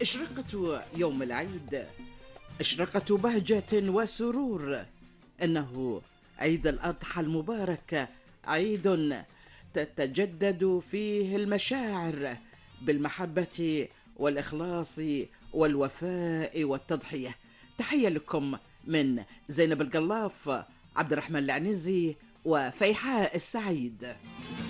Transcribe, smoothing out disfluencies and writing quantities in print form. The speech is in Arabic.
إشرقة يوم العيد، إشرقة بهجة وسرور. إنه عيد الأضحى المبارك، عيد تتجدد فيه المشاعر بالمحبة والإخلاص والوفاء والتضحية. تحية لكم من زينب القلاف، عبد الرحمن العنزي، وفيحاء السعيد.